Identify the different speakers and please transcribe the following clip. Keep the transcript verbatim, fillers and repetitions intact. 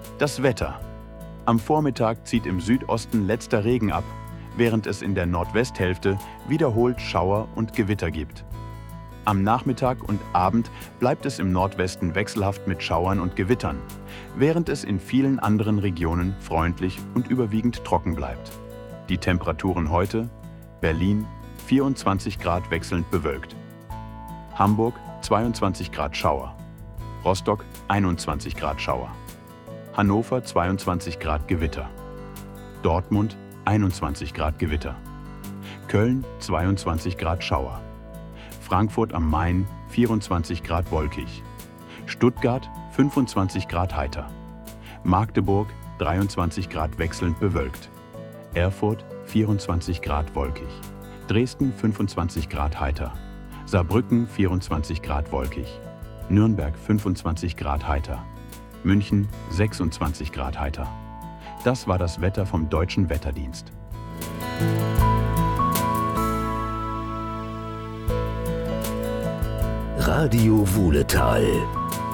Speaker 1: Das Wetter. Am Vormittag zieht im Südosten letzter Regen ab, während es in der Nordwesthälfte wiederholt Schauer und Gewitter gibt. Am Nachmittag und Abend bleibt es im Nordwesten wechselhaft mit Schauern und Gewittern, während es in vielen anderen Regionen freundlich und überwiegend trocken bleibt. Die Temperaturen heute: Berlin vierundzwanzig Grad wechselnd bewölkt, Hamburg zweiundzwanzig Grad Schauer, Rostock einundzwanzig Grad Schauer, Hannover zweiundzwanzig Grad Gewitter, Dortmund einundzwanzig Grad Gewitter, Köln zweiundzwanzig Grad Schauer, Frankfurt am Main vierundzwanzig Grad wolkig, Stuttgart fünfundzwanzig Grad heiter, Magdeburg dreiundzwanzig Grad wechselnd bewölkt, Erfurt vierundzwanzig Grad wolkig, Dresden fünfundzwanzig Grad heiter, Saarbrücken vierundzwanzig Grad wolkig, Nürnberg fünfundzwanzig Grad heiter, München sechsundzwanzig Grad heiter. Das war das Wetter vom Deutschen Wetterdienst.
Speaker 2: Radio Wuhletal.